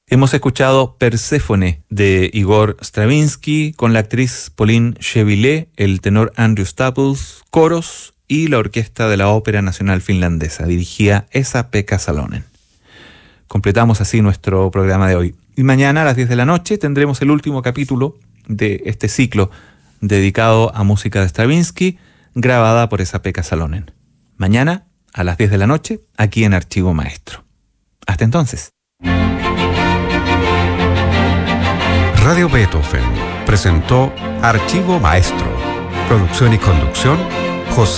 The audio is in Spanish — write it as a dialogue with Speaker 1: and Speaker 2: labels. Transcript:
Speaker 1: Hemos escuchado Perséfone de Igor Stravinsky con la actriz Pauline Chevillet, el tenor Andrew Staples, coros y la orquesta de la Ópera Nacional Finlandesa. Dirigía Esa-Pekka Salonen. Completamos así nuestro programa de hoy. Y mañana a las 10 de la noche tendremos el último capítulo de este ciclo dedicado a música de Stravinsky, grabada por Esa-Pekka Salonen. Mañana a las 10 de la noche, aquí en Archivo Maestro. Hasta entonces.
Speaker 2: Radio Beethoven presentó Archivo Maestro. Producción y conducción,